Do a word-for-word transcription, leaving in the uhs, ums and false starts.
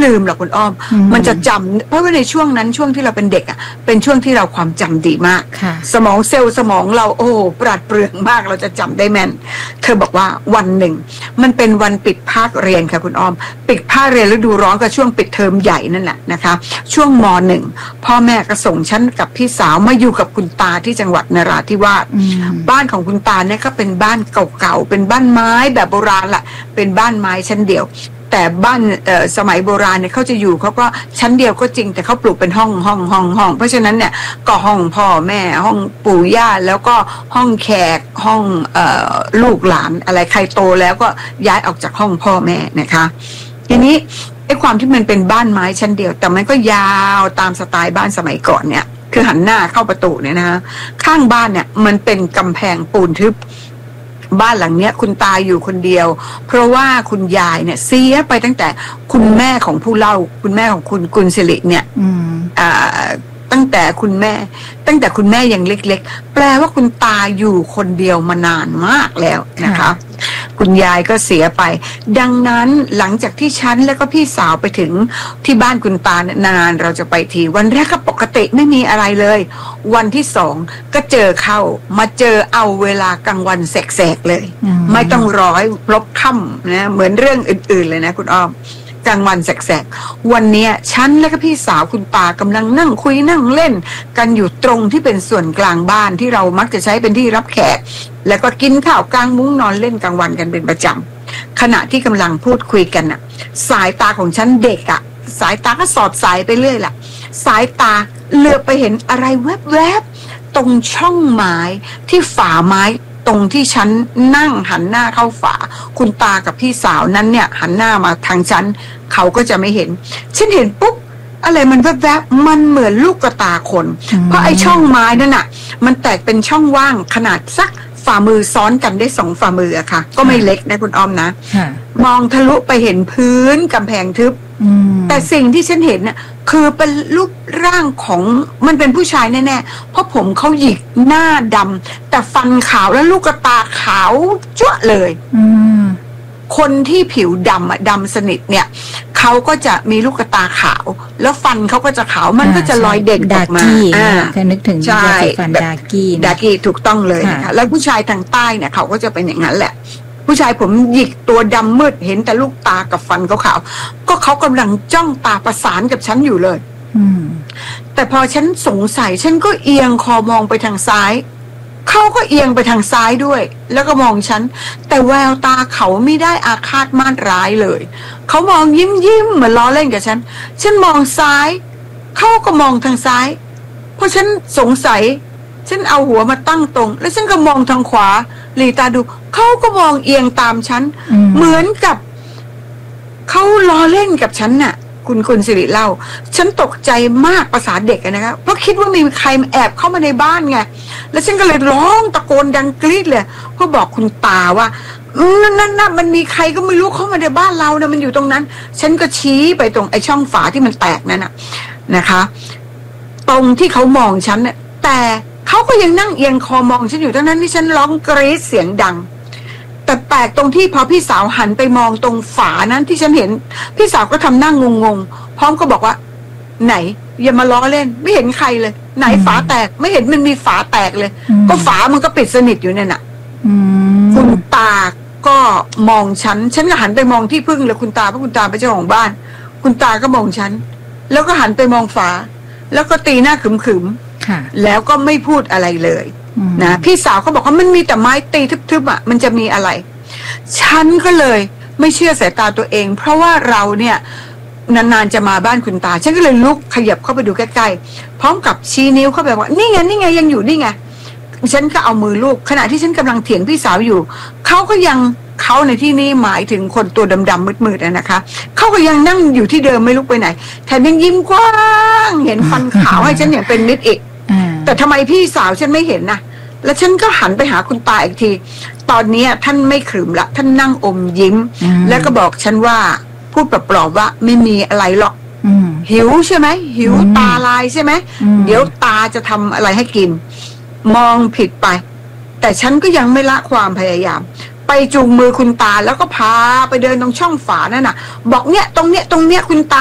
ลืมหรอกคุณอ้อมมันจะจำเพราะว่าในช่วงนั้นช่วงที่เราเป็นเด็กอ่ะเป็นช่วงที่เราความจำดีมากสมองเซลล์สมองเราโอ้ปราดเปรื่องมากเราจะจำได้แม่นเธอบอกว่าวันหนึ่งมันเป็นวันปิดภาคเรียนค่ะคุณอ้อมปิดภาคเรียนฤดูร้อนก็ช่วงปิดเทอมใหญ่นั่นแหละนะคะช่วงม.หนึ่งพ่อแม่ก็ส่งฉันกับพี่สาวมาอยู่กับคุณตาที่จังหวัดนราธิวาสบ้านของคุณตาเนี่ยก็เป็นบ้านเก่าๆเป็นบ้านไม้แบบโบราณแหละเป็นบ้านไม้ชั้นเดียวแต่บ้านสมัยโบราณเนี่ยเขาจะอยู่เขาก็ชั้นเดียวก็จริงแต่เขาปลูกเป็นห้องห้องห้องห้องเพราะฉะนั้นเนี่ยก็ห้องพ่อแม่ห้องปู่ย่าแล้วก็ห้องแขกห้องเอ่อลูกหลานอะไรใครโตแล้วก็ย้ายออกจากห้องพ่อแม่นะคะทีนี้ไอ้ความที่มันเป็นบ้านไม้ชั้นเดียวแต่มันก็ยาวตามสไตล์บ้านสมัยก่อนเนี่ยคือหันหน้าเข้าประตูเนี่ยนะข้างบ้านเนี่ยมันเป็นกำแพงปูนทึบบ้านหลังเนี้ยคุณตาอยู่คนเดียวเพราะว่าคุณยายเนี่ยเสียไปตั้งแต่คุณแม่ของผู้เล่าคุณแม่ของคุณกุลศิริเนี่ยอ่าตั้งแต่คุณแม่ตั้งแต่คุณแม่ยังเล็กๆแปลว่าคุณตาอยู่คนเดียวมานานมากแล้วนะคะคุณยายก็เสียไปดังนั้นหลังจากที่ฉันแล้วก็พี่สาวไปถึงที่บ้านคุณตานานเราจะไปทีวันแรกก็ปกติไม่มีอะไรเลยวันที่สองก็เจอเข้ามาเจอเอาเวลากลางวันแสกๆเลยไม่ต้องรอให้พลบค่ำนะเหมือนเรื่องอื่นๆเลยนะคุณอ้อมกลางวันแสกๆวันนี้ฉันและก็พี่สาวคุณตากำลังนั่งคุยนั่งเล่นกันอยู่ตรงที่เป็นส่วนกลางบ้านที่เรามักจะใช้เป็นที่รับแขกแล้วก็กินข้าวกลางมุ้งนอนเล่นกลางวันกันเป็นประจำขณะที่กำลังพูดคุยกันน่ะสายตาของฉันเด็กอ่ะสายตาก็สอดสายไปเรื่อยล่ะสายตาเหลือบไปเห็นอะไรแวบๆตรงช่องไม้ที่ฝาไม้ตรงที่ฉันนั่งหันหน้าเข้าฝาคุณตากับพี่สาวนั้นเนี่ยหันหน้ามาทางฉันเขาก็จะไม่เห็นฉันเห็นปุ๊บอะไรมันแวบๆมันเหมือนลูกกระตาคนเพราะไอ้ช่องไม้นั่นน่ะมันแตกเป็นช่องว่างขนาดสักฝ่ามือซ้อนกันได้สองฝ่ามืออะค่ะก็ไม่เล็กนะคุณอ้อมนะมองทะลุไปเห็นพื้นกำแพงทึบแต่สิ่งที่ฉันเห็นน่ะคือเป็นรูปร่างของมันเป็นผู้ชายแน่ๆเพราะผมเขาหยิกหน้าดำแต่ฟันขาวแล้วลูกตาขาวจ้วะเลยคนที่ผิวดำอะดำสนิทเนี่ยเขาก็จะมีลูกตาขาวแล้วฟันเขาก็จะขาวมันก็จะลอยเด่นออกมาอ่าแค่นึกถึงยาสีฟันดากี้ดากี้ถูกต้องเลยนะคะแล้วผู้ชายทางใต้เนี่ยเขาก็จะเป็นอย่างนั้นแหละผู้ชายผมหยิกตัวดำมืดเห็นแต่ลูกตากับฟันเขาขาวก็เขากำลังจ้องตาประสานกับฉันอยู่เลยแต่พอฉันสงสัยฉันก็เอียงคอมองไปทางซ้ายเขาก็เอียงไปทางซ้ายด้วยแล้วก็มองฉันแต่แววตาเขาไม่ได้อาฆาตมาดร้ายเลยเขามองยิ้มยิ้มเหมือนล้อเล่นกับฉันฉันมองซ้ายเขาก็มองทางซ้ายเพราะฉันสงสัยฉันเอาหัวมาตั้งตรงแล้วฉันก็มองทางขวาหลีตาดูเขาก็มองเอียงตามฉันเหมือนกับเขาล้อเล่นกับฉันน่ะคุณคุณสิริเล่าฉันตกใจมากภาษาเด็กนะครับเพราะคิดว่ามีใครมาแอบเข้ามาในบ้านไงแล้วฉันก็เลยร้องตะโกนดังกรี๊ดเลยเพื่อบอกคุณตาว่านั่นนั่นมันมีใครก็ไม่รู้เข้ามาในบ้านเรานะมันอยู่ตรงนั้นฉันก็ชี้ไปตรงไอ้ช่องฝาที่มันแตกนั่นน่ะนะคะตรงที่เขามองฉันเนี่ยแต่เขาก็ยังนั่งเอียงคอมองฉันอยู่ทั้งนั้นที่ฉันร้องกรี๊ดเสียงดังแต่แปลกตรงที่พอพี่สาวหันไปมองตรงฝานั้นที่ฉันเห็นพี่สาวก็ทำหน้างงงพร้อมก็บอกว่าไหนอย่ามาล้อเล่นไม่เห็นใครเลยไหนฝาแตกไม่เห็นมันมีฝาแตกเลยก็ฝามันก็ปิดสนิทอยู่เนี่ยน่ะคุณตาก็มองฉันฉันก็หันไปมองที่พึ่งเลยคุณตาเพราะคุณตาเป็นเจ้าของบ้านคุณตาก็มองฉันแล้วก็หันไปมองฝาแล้วก็ตีหน้าขึมๆแล้วก็ไม่พูดอะไรเลยนะพี่สาวเขาบอกว่ามันมีแต่ไม้ตีทึบๆอ่ะมันจะมีอะไรฉันก็เลยไม่เชื่อสายตาตัวเองเพราะว่าเราเนี่ยนานๆจะมาบ้านคุณตาฉันก็เลยลุกขยับเข้าไปดูใกล้ๆพร้อมกับชี้นิ้วเข้าไปว่านี่ไงนี่ไงยังอยู่นี่ไงฉันก็เอามือลูกขณะที่ฉันกำลังเถียงพี่สาวอยู่เขาก็ยังเขาในที่นี้หมายถึงคนตัวดำๆมืดๆนะคะเขาก็ยังนั่งอยู่ที่เดิมไม่ลุกไปไหนแถมยังยิ้มกว้างเห็นฟันขาวให้ฉันอย่างเป็นมิตรอีกแต่ทำไมพี่สาวฉันไม่เห็นนะแล้วฉันก็หันไปหาคุณตาอีกทีตอนนี้ท่านไม่ขรึมละท่านนั่งอมยิ้มแล้วก็บอกฉันว่าพูดปลอบๆว่าไม่มีอะไรหรอกหิวใช่ไหมหิวตาลายใช่ไหมเดี๋ยวตาจะทำอะไรให้กินมองผิดไปแต่ฉันก็ยังไม่ละความพยายามไปจูงมือคุณตาแล้วก็พาไปเดินตรงช่องฝานั่นน่ะบอกเนี่ยตรงเนี้ยตรงเนี้ยคุณตา